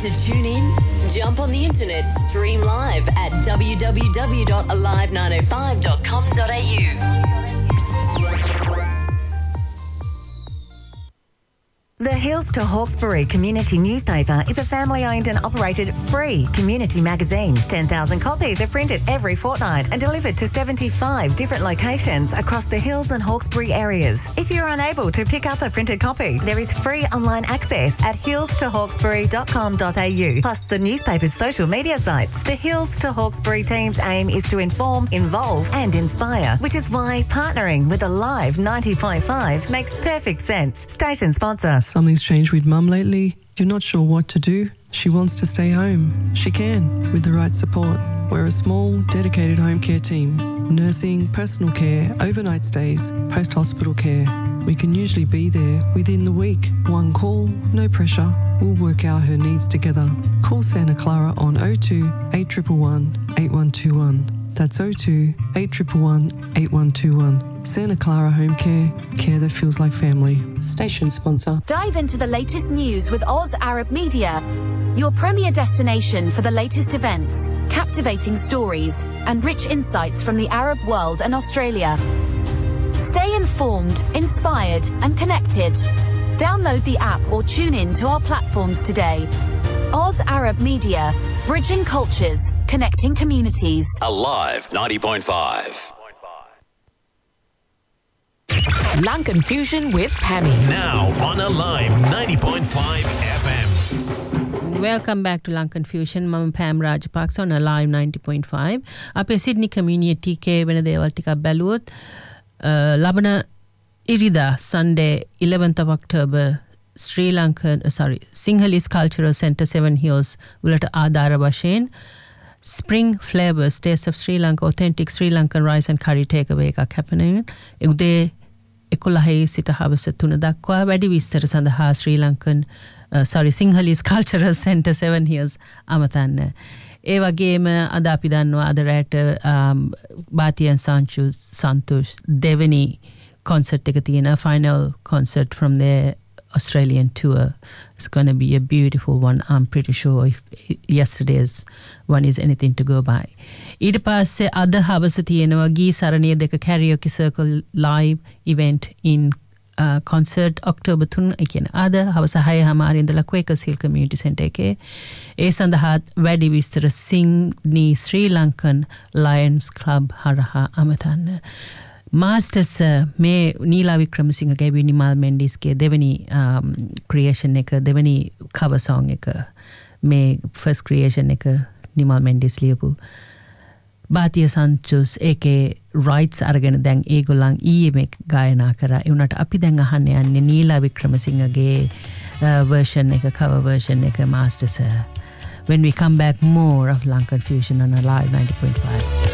to tune in? Jump on the internet, stream live at www.alive905.com.au. The Hills to Hawkesbury Community Newspaper is a family-owned and operated free community magazine. 10,000 copies are printed every fortnight and delivered to 75 different locations across the Hills and Hawkesbury areas. If you're unable to pick up a printed copy, there is free online access at hillstohawkesbury.com.au, plus the newspaper's social media sites. The Hills to Hawkesbury team's aim is to inform, involve and inspire, which is why partnering with Alive 90.5 makes perfect sense. Station sponsor. Something's changed with Mum lately. You're not sure what to do. She wants to stay home. She can, with the right support. We're a small, dedicated home care team. Nursing, personal care, overnight stays, post-hospital care. We can usually be there within the week. One call, no pressure. We'll work out her needs together. Call Santa Clara on 02 8111 8121. That's 02 8111 8121. Santa Clara Home Care, care that feels like family. Station sponsor. Dive into the latest news with Oz Arab Media, your premier destination for the latest events, captivating stories, and rich insights from the Arab world and Australia. Stay informed, inspired, and connected. Download the app or tune in to our platforms today. Oz Arab Media, bridging cultures, connecting communities. Alive 90.5. Lankan Fusion with Pammy. Now on Alive 90.5 FM. Welcome back to Lankan Fusion. Mama Pam Rajapaksa on Alive 90.5. අපේ Sydney community එකේ වෙන දේවල් ටිකක් බැලුවොත් ලබන ඉරිදා Sunday 11th of October Sri Lankan Sinhalese Cultural Centre 7 Hills වලට ආධාර වශයෙන් Spring Flavors Taste of Sri Lanka Authentic Sri Lankan Rice and Curry Takeaway එකක් happening. උදේ 11 සිට හවස 3 දක්වා වැඩි විස්තර සඳහා Sri Lankan Sinhalese Cultural Centre 7 Hills අමතන්න. ඒ වගේම අද අපි දන්නවා අද රැට Batiyan Santosh දෙවෙනි concert එක තියෙන final concert from their Australian tour. It's going to be a beautiful one. I'm pretty sure if yesterday's one is anything to go by. ඊට පස්සේ අද හවස තියෙනවා ගී සරණිය දෙක karaoke circle live event in concert October 3 කියන්නේ අද හවස 6:00 ඉඳලා Quakers Hill Community Centre එකේ ඒ සඳහා වැඩි විස්තර Sydney Sri Lankan Lions Club හරහා අමතන්න. Masters මේ නීලා වික්‍රමසිංහ ගැවි නිමල් මෙන්ඩිස්ගේ දෙවෙනි creation එක දෙවෙනි cover song එක මේ first creation එක නිමල් මෙන්ඩිස් ලියපු Batiyan Santosh ඒකේ rights අරගෙන දැන් ඒගොල්ලන් ඊයේ මේ ගායනා කරා ඒ උනට අපි දැන් අහන්න යන්නේ නීලා වික්‍රමසිංහගේ version එක cover version එක Masters. When we come back, more of Lankan Fusion on Alive 90.5.